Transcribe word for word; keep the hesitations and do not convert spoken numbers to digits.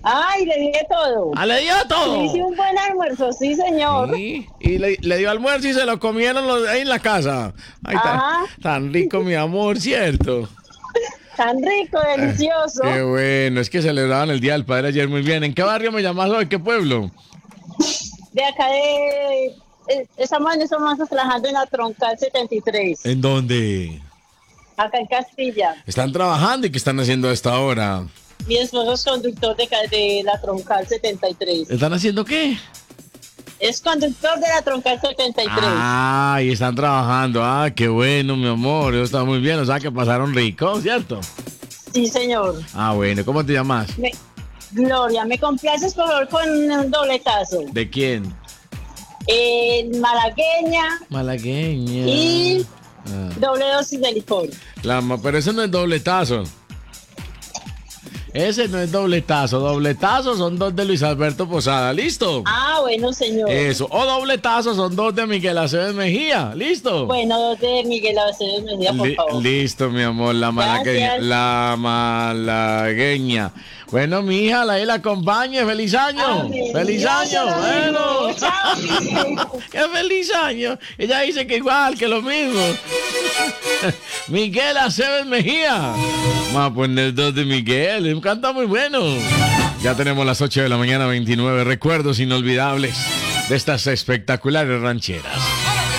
Ay, le di de todo. ¡Ah, le dio todo! Hice un buen almuerzo, sí, señor. Sí, y le, le dio almuerzo y se lo comieron los, ahí en la casa. Ay, tan, Ajá. tan rico, mi amor, ¿cierto? Tan rico, delicioso. Qué bueno, es que celebraban el Día del Padre ayer muy bien. ¿En qué barrio me llamas hoy? ¿Qué pueblo? De acá de... eh, Estamos en estos momentos trabajando en la Troncal setenta y tres, ¿En dónde? acá en Castilla. Están trabajando y qué están haciendo a esta hora. Mi esposo es conductor de, ca- de la Troncal setenta y tres. ¿Están haciendo qué? Es conductor de la Troncal setenta y tres. Ah, y están trabajando. Ah, qué bueno, mi amor. Eso está muy bien. O sea que pasaron rico, ¿cierto? Sí, señor. Ah, bueno. ¿Cómo te llamas? Me- Gloria, ¿me complaces por favor con un dobletazo? ¿De quién? Eh, malagueña Malagueña. y Ah. doble dosis de licor. La ma- pero ese no es dobletazo. Ese no es dobletazo. Dobletazo son dos de Luis Alberto Posada. ¿Listo? Ah, bueno, señor. Eso. O dobletazo son dos de Miguel Aceves Mejía. ¿Listo? Bueno, dos de Miguel Aceves Mejía, por Li- favor. listo, mi amor. La malagueña. Gracias. La malagueña. Bueno, mi hija, la la acompañe. ¡Feliz año! Amén. ¡Feliz Gracias, año! amigo. Bueno. Chao. ¡Qué feliz año! Ella dice que igual, que lo mismo. Miguel Aceves Mejía. Vamos a poner dos de Miguel. Un canto muy bueno. Ya tenemos las ocho de la mañana, veintinueve recuerdos inolvidables de estas espectaculares rancheras.